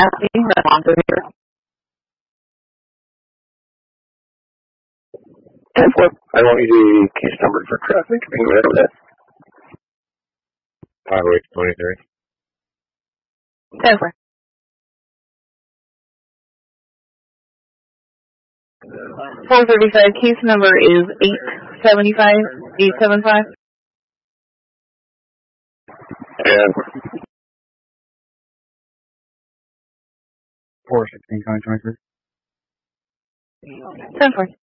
asking for Alonzo here. 10-4. I want you the case number for traffic. I can go ahead with that. Highway 23. 10-4. 435. Case number is 875. And 416, County 23. 10-4.